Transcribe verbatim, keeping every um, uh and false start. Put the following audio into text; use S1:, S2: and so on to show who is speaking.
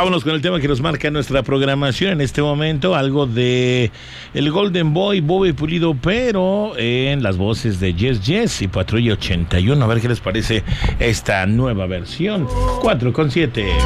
S1: Vámonos con el tema que nos marca nuestra programación en este momento, algo de el Golden Boy, Bobby Pulido, pero en las voces de Yes Yes y Patrulla ochenta y uno. A ver qué les parece esta nueva versión. cuatro con siete.